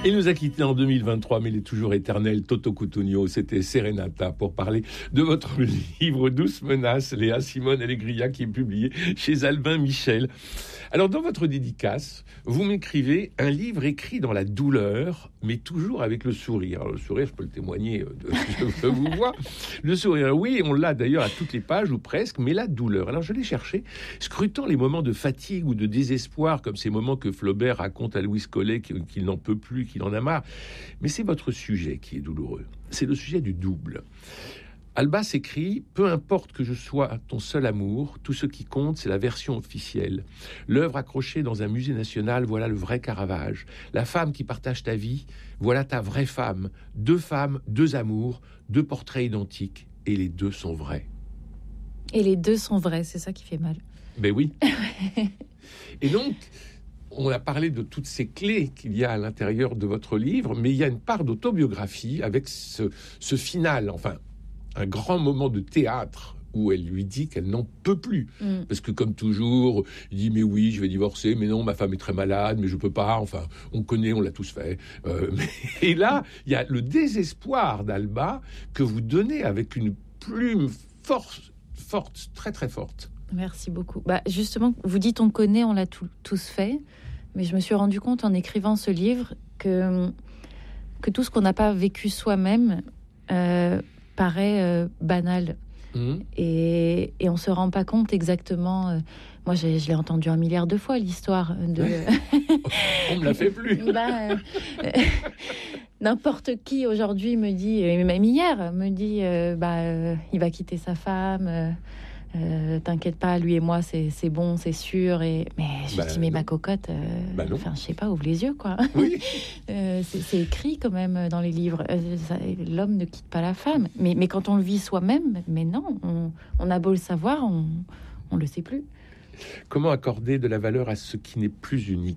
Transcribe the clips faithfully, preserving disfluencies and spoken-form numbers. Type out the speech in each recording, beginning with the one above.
Il nous a quittés en deux mille vingt-trois, mais il est toujours éternel. Toto Cutugno, c'était Serenata pour parler de votre livre Douce menace, Léa Simone Allegria, qui est publié chez Albin Michel. Alors, dans votre dédicace, vous m'écrivez un livre écrit dans la douleur, mais toujours avec le sourire. Alors, le sourire, je peux le témoigner, de, je vous vois. Le sourire, oui, on l'a d'ailleurs à toutes les pages, ou presque, mais la douleur. Alors, je l'ai cherché, scrutant les moments de fatigue ou de désespoir, comme ces moments que Flaubert raconte à Louise Collet, qu'il n'en peut plus, qu'il en a marre. Mais c'est votre sujet qui est douloureux. C'est le sujet du double. Alba s'écrit « Peu importe que je sois ton seul amour, tout ce qui compte, c'est la version officielle. L'œuvre accrochée dans un musée national, voilà le vrai Caravage. La femme qui partage ta vie, voilà ta vraie femme. Deux femmes, deux amours, deux portraits identiques, et les deux sont vrais. » Et les deux sont vrais, c'est ça qui fait mal. Ben oui. Et donc, on a parlé de toutes ces clés qu'il y a à l'intérieur de votre livre, mais il y a une part d'autobiographie avec ce, ce final, enfin, un grand moment de théâtre où elle lui dit qu'elle n'en peut plus. Mm. Parce que comme toujours, il dit « mais oui, je vais divorcer, mais non, ma femme est très malade, mais je peux pas. » Enfin, on connaît, on l'a tous fait. Euh, mais... Et là, il y a le désespoir d'Alba que vous donnez avec une plume forte, forte, très très forte. Merci beaucoup. Bah, justement, vous dites on connaît, on l'a tout, tous fait, mais je me suis rendu compte en écrivant ce livre que, que tout ce qu'on n'a pas vécu soi-même euh, paraît euh, banal. Mmh. Et, et on ne se rend pas compte exactement... Euh, moi, j'ai, je l'ai entendu un milliard de fois, l'histoire de... On ne me la fait plus. bah, euh, n'importe qui aujourd'hui me dit, et même hier, me dit, euh, bah, euh, il va quitter sa femme... Euh, Euh, t'inquiète pas, lui et moi c'est, c'est bon, c'est sûr. Et... Mais je bah, dis, mais non. Ma cocotte, euh... bah enfin, je sais pas, ouvre les yeux, quoi. Oui. euh, c'est, c'est écrit quand même dans les livres. Euh, ça, l'homme ne quitte pas la femme. Mais, mais quand on le vit soi-même, mais non, on, on a beau le savoir, on, on le sait plus. Comment accorder de la valeur à ce qui n'est plus unique ?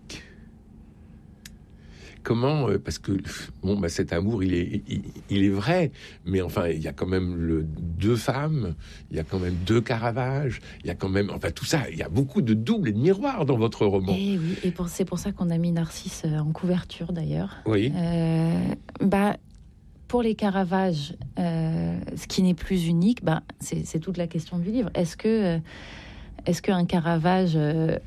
Comment, euh, parce que bon, bah, cet amour, il est, il, il est vrai, mais enfin, il y a quand même le, deux femmes, il y a quand même deux Caravages, il y a quand même, enfin, tout ça, il y a beaucoup de doubles et de miroirs dans votre roman. Et oui, et pour, c'est pour ça qu'on a mis Narcisse en couverture, d'ailleurs. Oui. Euh, bah, pour les Caravages, euh, ce qui n'est plus unique, bah, c'est, c'est toute la question du livre. Est-ce que, est-ce qu'un Caravage euh,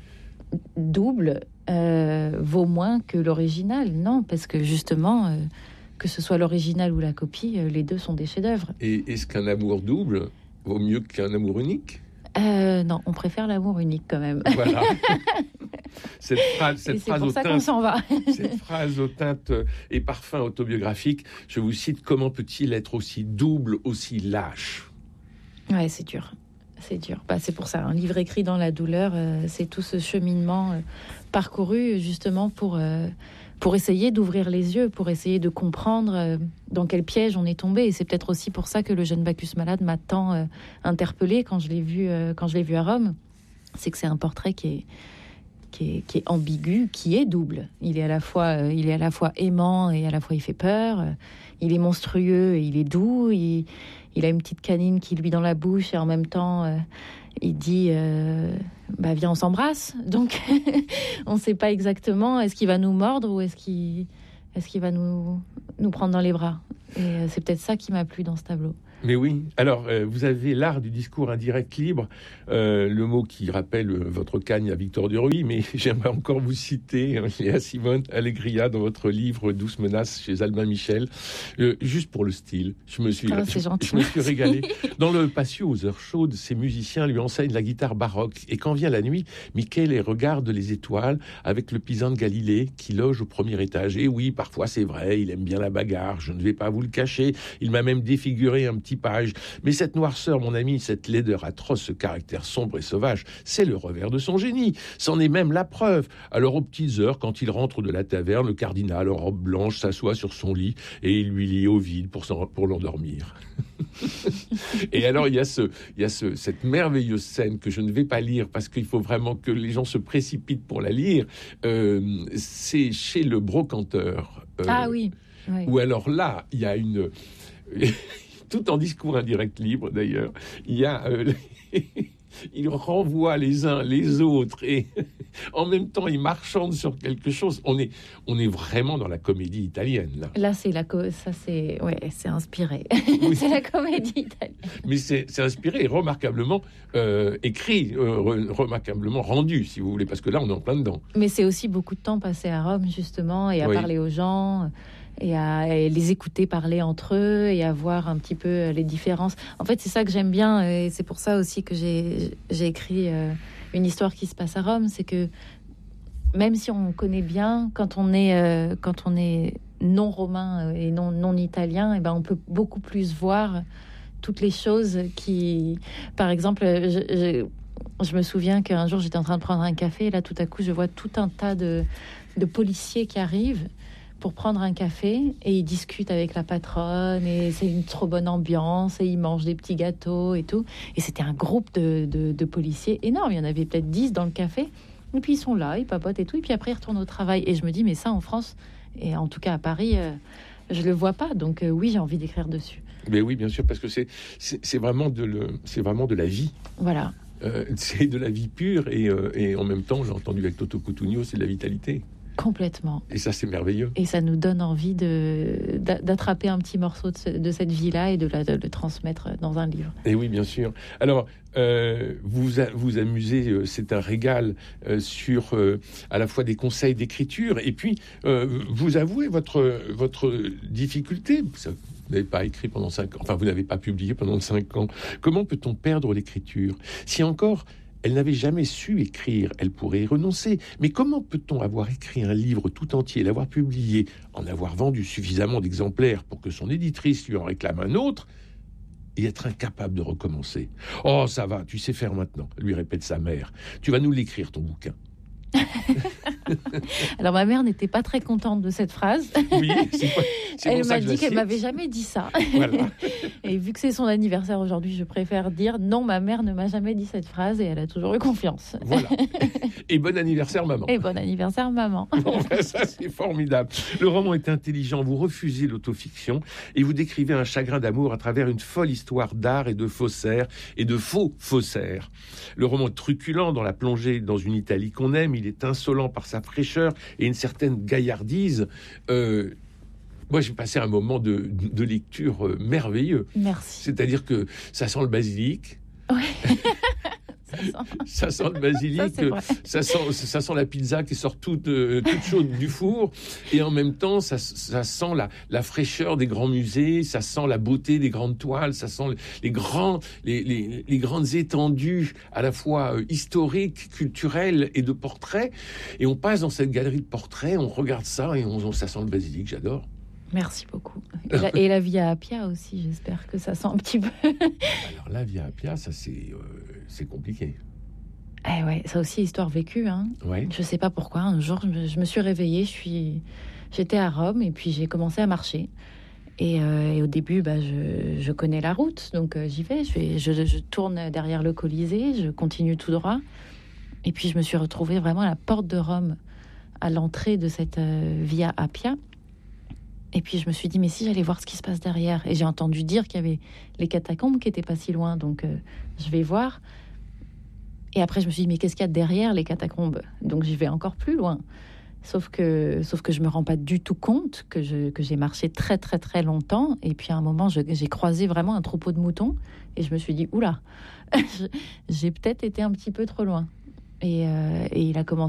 double Euh, vaut moins que l'original? Non, parce que justement, euh, que ce soit l'original ou la copie, euh, les deux sont des chefs-d'œuvre. Et est-ce qu'un amour double vaut mieux qu'un amour unique? euh, Non, on préfère l'amour unique quand même. Voilà. Cette phrase, cette et c'est phrase pour aux ça teintes, qu'on s'en va. cette phrase aux teintes et parfums autobiographiques, je vous cite: comment peut-il être aussi double, aussi lâche? Ouais, c'est dur. C'est dur. Bah, c'est pour ça, un livre écrit dans la douleur, euh, c'est tout ce cheminement euh, parcouru justement pour, euh, pour essayer d'ouvrir les yeux, pour essayer de comprendre euh, dans quel piège on est tombé. Et c'est peut-être aussi pour ça que le jeune Bacchus malade m'a tant euh, interpellée quand je l'ai vu, euh, quand je l'ai vu à Rome. C'est que c'est un portrait qui est, qui est, qui est ambigu, qui est double. Il est à la fois, euh, il est à la fois aimant et à la fois il fait peur. Il est monstrueux et il est doux. Il, il a une petite canine qui lui dans la bouche et en même temps euh, il dit euh, bah viens on s'embrasse. Donc on ne sait pas exactement, est-ce qu'il va nous mordre ou est-ce qu'il est-ce qu'il va nous nous prendre dans les bras. Et euh, c'est peut-être ça qui m'a plu dans ce tableau. Mais oui, alors euh, vous avez l'art du discours indirect libre, euh, le mot qui rappelle euh, votre cagne à Victor Duruy, mais j'aimerais encore vous citer hein, Léa Simone Allegria dans votre livre Douce menace chez Albin Michel, euh, juste pour le style. Je me suis, oh, je, gentil, je me suis régalé. Dans le patio aux heures chaudes, ces musiciens lui enseignent la guitare baroque. Et quand vient la nuit, Michele regarde les étoiles avec le pisan de Galilée qui loge au premier étage. Et oui, parfois c'est vrai, il aime bien la bagarre, je ne vais pas vous le cacher. Il m'a même défiguré un petit page. Mais cette noirceur, mon ami, cette laideur atroce, ce caractère sombre et sauvage, c'est le revers de son génie. C'en est même la preuve. Alors, aux petites heures, quand il rentre de la taverne, le cardinal en robe blanche s'assoit sur son lit et il lui lit au vide pour, pour l'endormir. Et alors, il y a, ce, il y a ce, cette merveilleuse scène que je ne vais pas lire parce qu'il faut vraiment que les gens se précipitent pour la lire. Euh, c'est chez le brocanteur. Euh, ah oui. oui. Où alors là, il y a une... tout en discours indirect libre d'ailleurs, il y a euh, ils renvoient les uns les autres et en même temps ils marchandent sur quelque chose. On est, on est vraiment dans la comédie italienne là. Là, c'est la co- ça, c'est ouais, c'est inspiré. Oui. C'est la comédie italienne. Mais c'est, c'est inspiré et remarquablement euh, écrit, euh, re- remarquablement rendu, si vous voulez, parce que là on est en plein dedans. Mais c'est aussi beaucoup de temps passé à Rome justement et à Oui. parler aux gens. Et à et les écouter parler entre eux et à voir un petit peu les différences. En fait, c'est ça que j'aime bien et c'est pour ça aussi que j'ai, j'ai écrit euh, une histoire qui se passe à Rome. C'est que même si on connaît bien, quand on est, euh, quand on est non romain et non, non italien, et ben on peut beaucoup plus voir toutes les choses qui... Par exemple, je, je, je me souviens qu'un jour, j'étais en train de prendre un café et là, tout à coup, je vois tout un tas de, de policiers qui arrivent pour prendre un café et ils discutent avec la patronne et c'est une trop bonne ambiance et ils mangent des petits gâteaux et tout. Et c'était un groupe de, de, de policiers énorme. Il y en avait peut-être dix dans le café. Et puis ils sont là, ils papotent et tout. Et puis après, ils retournent au travail. Et je me dis, mais ça, en France, et en tout cas à Paris, euh, je le vois pas. Donc euh, oui, j'ai envie d'écrire dessus. Mais oui, bien sûr, parce que c'est, c'est, c'est, vraiment, de le, c'est vraiment de la vie. Voilà. Euh, c'est de la vie pure et, euh, et en même temps, j'ai entendu avec Toto Cutugno, c'est de la vitalité. Complètement. Et ça, c'est merveilleux. Et ça nous donne envie de, d'attraper un petit morceau de, ce, de cette vie-là et de, la, de le transmettre dans un livre. Et oui, bien sûr. Alors, euh, vous vous amusez, euh, c'est un régal euh, sur euh, à la fois des conseils d'écriture et puis euh, vous avouez votre, votre difficulté. Ça, vous n'avez pas écrit pendant cinq ans, enfin, vous n'avez pas publié pendant cinq ans. Comment peut-on perdre l'écriture ? Si encore... elle n'avait jamais su écrire, elle pourrait y renoncer. Mais comment peut-on avoir écrit un livre tout entier, l'avoir publié, en avoir vendu suffisamment d'exemplaires pour que son éditrice lui en réclame un autre, et être incapable de recommencer ? Oh, ça va, tu sais faire maintenant, lui répète sa mère. Tu vas nous l'écrire, ton bouquin. Alors ma mère n'était pas très contente de cette phrase. Oui, c'est pas, c'est elle pour ça m'a que je dit la qu'elle cite. m'avait jamais dit ça. Voilà. Et vu que c'est son anniversaire aujourd'hui, je préfère dire non, ma mère ne m'a jamais dit cette phrase et elle a toujours eu confiance. Voilà. Et bon anniversaire, maman. Et bon anniversaire, maman. Bon, ben ça, c'est formidable. Le roman est intelligent, vous refusez l'autofiction et vous décrivez un chagrin d'amour à travers une folle histoire d'art et de faussaires et de faux faussaires. Le roman est truculent dans la plongée dans une Italie qu'on aime, il est insolent par sa fraîcheur et une certaine gaillardise. Euh, moi, j'ai passé un moment de, de lecture euh, merveilleux. Merci. C'est-à-dire que ça sent le basilic. Ouais. Ça sent... ça sent le basilic, ça, ça, sent, ça sent la pizza qui sort toute, euh, toute chaude du four, et en même temps, ça, ça sent la, la fraîcheur des grands musées, ça sent la beauté des grandes toiles, ça sent les, grands, les, les, les grandes étendues à la fois euh, historiques, culturelles et de portraits. Et on passe dans cette galerie de portraits, on regarde ça et on, ça sent le basilic, j'adore. Merci beaucoup. Et la, et la Via Appia aussi, j'espère que ça sent un petit peu. Alors la Via Appia, ça c'est, euh, c'est compliqué. Eh ouais, ça aussi, histoire vécue. Hein. Ouais. Je sais pas pourquoi, un jour, je me, je me suis réveillée, je suis, j'étais à Rome et puis j'ai commencé à marcher. Et, euh, et au début, bah, je, je connais la route, donc euh, j'y vais. Je, vais je, je tourne derrière le Colisée, je continue tout droit. Et puis je me suis retrouvée vraiment à la porte de Rome, à l'entrée de cette euh, Via Appia. Et puis je me suis dit, mais si j'allais voir ce qui se passe derrière. Et j'ai entendu dire qu'il y avait les catacombes qui étaient pas si loin, donc euh, je vais voir. Et après je me suis dit, mais qu'est-ce qu'il y a derrière les catacombes ? Donc j'y vais encore plus loin. Sauf que, sauf que je me rends pas du tout compte que, je, que j'ai marché très très très longtemps. Et puis à un moment, je, j'ai croisé vraiment un troupeau de moutons. Et je me suis dit, oula, j'ai peut-être été un petit peu trop loin. Et, euh, et il a commencé